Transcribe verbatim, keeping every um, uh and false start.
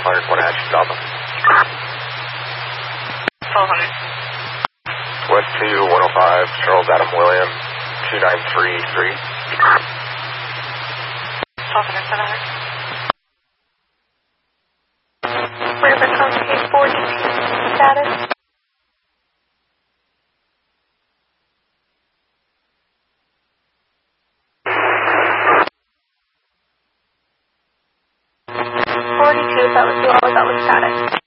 twelve hundred, one action, Delta. twelve hundred. West two, one oh five, Charles Adam William, two nine three three. twelve hundred, seven hundred. River Country forty-two, status. forty-two, that was you all, that was status.